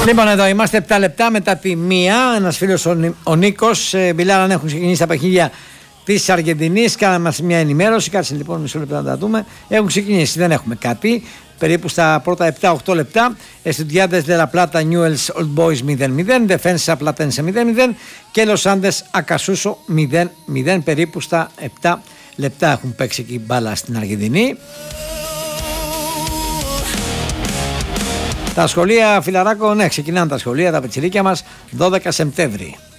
Λοιπόν, εδώ είμαστε 7 λεπτά μετά τη 1. Ένας φίλος ο Νίκος μιλάει αν έχουν ξεκινήσει τα παιχνίδια της Αργεντινής. Κάναμε μας μια ενημέρωση. Κάτσε λοιπόν μισό λεπτό να τα δούμε. Έχουν ξεκινήσει, δεν έχουμε κάτι. Περίπου στα πρώτα 7-8 λεπτά. Estudiantes de la Plata Newell's Old Boys 0-0. Defensa Platense 0-0. Και Los Andes Acasuso 0-0. Περίπου στα 7 λεπτά έχουν παίξει εκεί μπάλα στην Αργεντινή. Τα σχολεία, φιλαράκο, ναι, ξεκινάνε τα σχολεία, τα πετσιρίκια μας 12 Σεπτέμβρη.